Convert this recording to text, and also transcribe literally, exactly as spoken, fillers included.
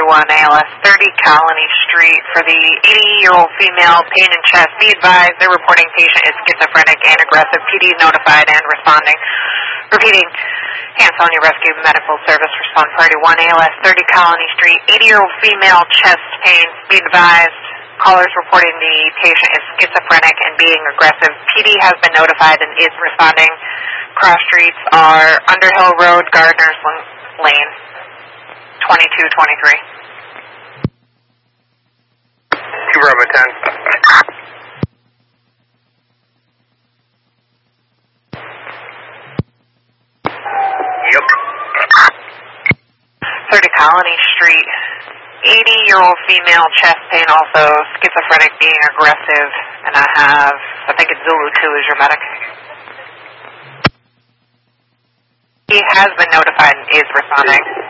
one A L S thirty Colony Street for the eighty-year-old female, pain in chest. Be advised, they're reporting patient is schizophrenic and aggressive. P D notified and responding. Repeating, Hansonia Rescue Medical Service, respond party one A L S thirty Colony Street, eighty-year-old female, chest pain. Be advised, callers reporting the patient is schizophrenic and being aggressive. P D has been notified and is responding. Cross streets are Underhill Road, Gardner's Lane, twenty-two twenty-three. two Bravo ten. Yep. thirty Colony Street, eighty-year-old female, chest pain, also schizophrenic, being aggressive, and I have, I think it's Zulu two is your medic. He has been notified and is responding.